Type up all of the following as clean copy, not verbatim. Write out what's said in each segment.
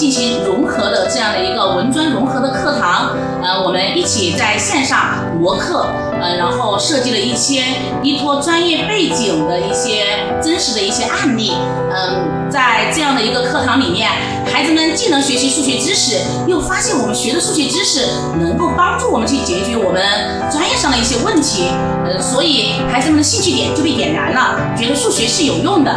进行融合的这样的一个文专融合的课堂。我们一起在线上模课，然后设计了一些依托专业背景的一些真实的一些案例。在这样的一个课堂里面，孩子们既能学习数学知识，又发现我们学的数学知识能够帮助我们去解决我们专业上的一些问题。所以孩子们的兴趣点就被点燃了，觉得数学是有用的。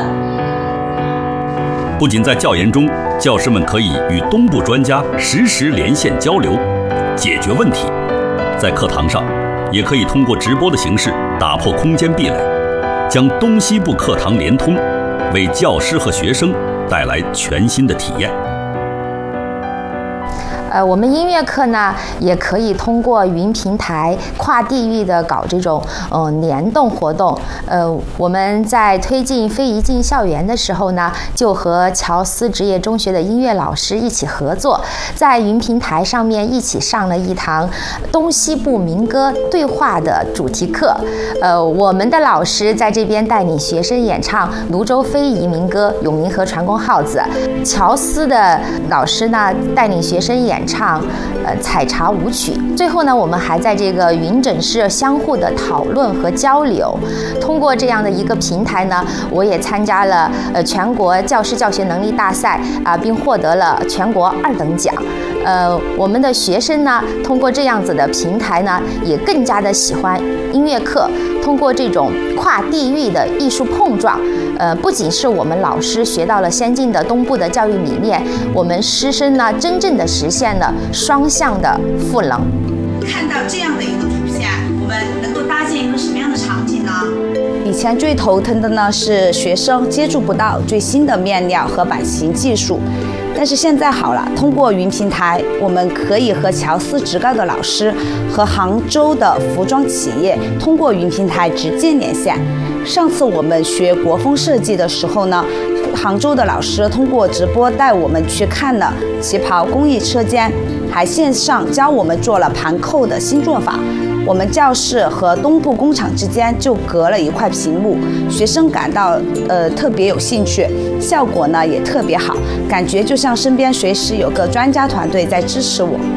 不仅在教研中，教师们可以与东部专家实时连线交流，解决问题；在课堂上，也可以通过直播的形式打破空间壁垒，将东西部课堂连通，为教师和学生带来全新的体验。 我们音乐课呢，也可以通过云平台跨地域的搞这种联动活动。我们在推进非遗进校园的时候呢，就和乔思职业中学的音乐老师一起合作，在云平台上面一起上了一堂东西部民歌对话的主题课。我们的老师在这边带领学生演唱泸州非遗民歌《永明河船工号子》，乔思的老师呢带领学生演唱采茶舞曲。最后呢，我们还在这个云诊室相互的讨论和交流。通过这样的一个平台呢，我也参加了全国教师教学能力大赛并获得了全国2等奖。我们的学生呢，通过这样子的平台呢，也更加的喜欢音乐课。通过这种跨地域的艺术碰撞，不仅是我们老师学到了先进的东部的教育理念，我们师生呢，真正的实现了双向的赋能。 看到这样的一个图片，我们能够搭建一个什么样的场景呢？ 以前最头疼的呢是学生接触不到最新的面料和版型技术，但是现在好了，通过云平台，我们可以和乔思职高的老师和杭州的服装企业通过云平台直接连线。上次我们学国风设计的时候呢，杭州的老师通过直播带我们去看了旗袍工艺车间，还线上教我们做了盘扣的新做法。我们教室和东部工厂之间就隔了一块屏幕，学生感到特别有兴趣，效果呢也特别好，感觉就像身边随时有个专家团队在支持我。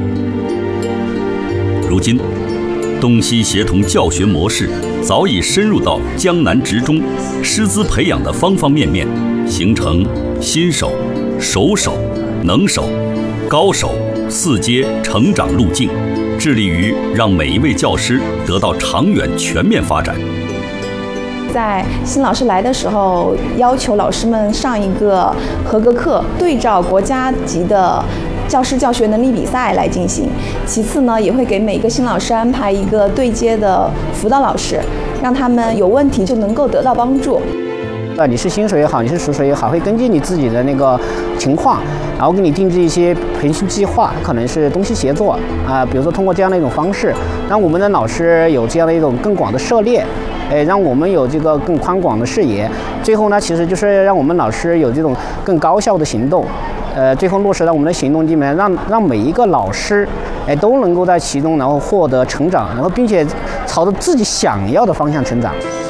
如今，东西协同教学模式早已深入到江南职中师资培养的方方面面，形成新手、熟手、能手、高手4阶成长路径，致力于让每一位教师得到长远全面发展。 在新老师来的时候，要求老师们上一个合格课，对照国家级的教师教学能力比赛来进行。其次呢，也会给每个新老师安排一个对接的辅导老师，让他们有问题就能够得到帮助。 你是新手也好，你是熟手也好，会根据你自己的那个情况，然后给你定制一些培训计划，可能是东西协作比如说通过这样的一种方式，让我们的老师有这样的一种更广的涉猎，让我们有这个更宽广的视野。最后呢，其实就是让我们老师有这种更高效的行动，最后落实到我们的行动里面，让每一个老师都能够在其中然后获得成长，然后并且朝着自己想要的方向成长。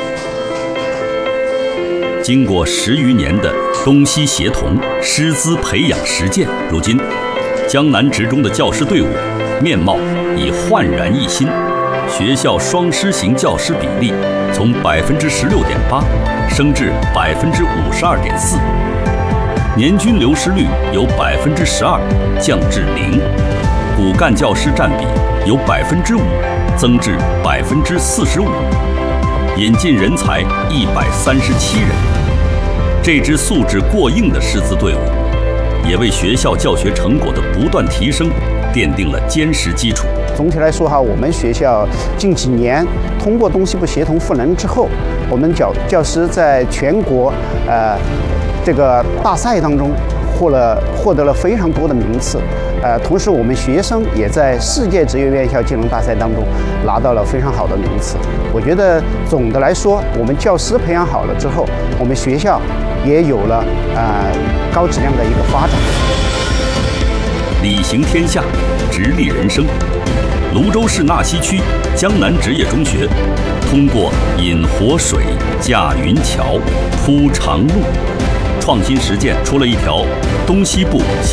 经过10余年的东西协同师资培养实践，如今江南职中的教师队伍面貌已焕然一新，学校双师型教师比例从16.8%升至52.4%，年均流失率由12%降至0%，骨干教师占比由5%增至45%，引进人才137人。这支素质过硬的师资队伍，也为学校教学成果的不断提升奠定了坚实基础。 总体来说我们学校近几年通过东西部协同赋能之后，我们教师在全国这个大赛当中获得了非常多的名次，同时我们学生也在世界职业院校技能大赛当中拿到了非常好的名次。我觉得总的来说，我们教师培养好了之后，我们学校也有了高质量的一个发展。 理行天下，直立人生。泸州市纳溪区江南职业中学，通过引活水、架云桥、铺长路，创新实践出了一条东西部